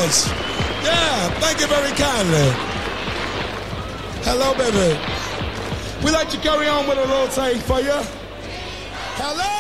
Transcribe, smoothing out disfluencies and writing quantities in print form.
much. Yeah, thank you very kindly. Hello, baby. We'd like to carry on with a little take for you. Hello.